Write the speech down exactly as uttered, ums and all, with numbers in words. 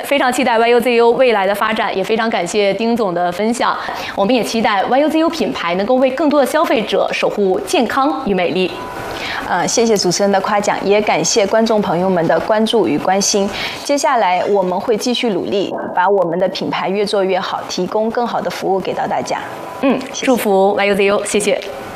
非常期待 Y U Z U 未来的发展，也非常感谢丁总的分享。我们也期待 Y U Z U 品牌能够为更多的消费者守护健康与美丽。 呃，谢谢主持人的夸奖，也感谢观众朋友们的关注与关心。接下来我们会继续努力，把我们的品牌越做越好，提供更好的服务给到大家。 嗯，祝福 Y U Z U， 谢谢。